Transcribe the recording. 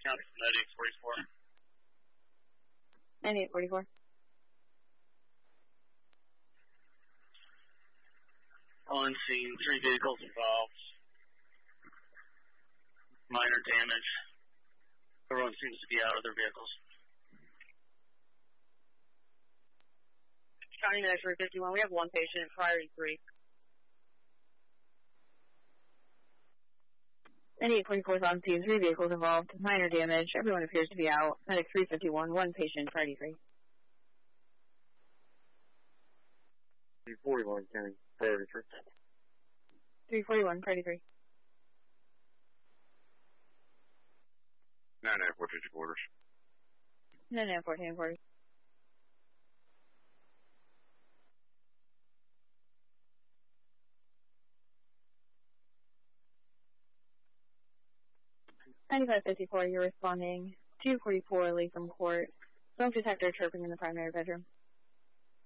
County from 9844. 9844. On scene, 3 vehicles involved. Minor damage. Everyone seems to be out of their vehicles. County Medic 351, we have 1 patient, priority 3. 9844 is on scene, 3 vehicles involved, minor damage, everyone appears to be out. Medic 351, 1 patient, priority 3. 341, County, priority 3. 341, priority 3. 9-14 quarters. 9-14 quarters. (9554), you're responding. 244 Latham Court. Smoke detector chirping in the primary bedroom.